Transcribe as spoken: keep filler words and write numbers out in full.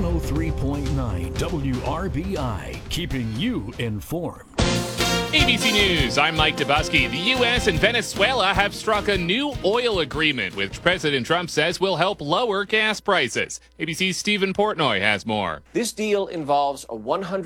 one oh three point nine W R B I, keeping you informed. A B C News, I'm Mike Dubusky. The U S and Venezuela have struck a new oil agreement, which President Trump says will help lower gas prices. A B C's Stephen Portnoy has more. This deal involves a one hundred